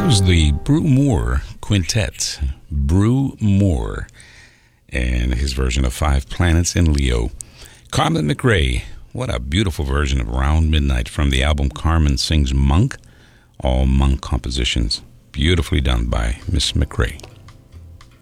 was the Brew Moore Quintet. Brew Moore and his version of Five Planets in Leo. Carmen McRae, what a beautiful version of Around Midnight from the album Carmen Sings Monk. All Monk compositions, beautifully done by Miss McRae.